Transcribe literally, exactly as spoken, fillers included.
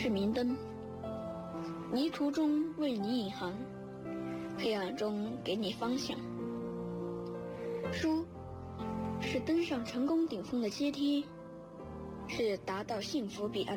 是明灯，泥途中为你引航，黑暗中给你方向。书是登上成功顶峰的阶梯，是达到幸福彼岸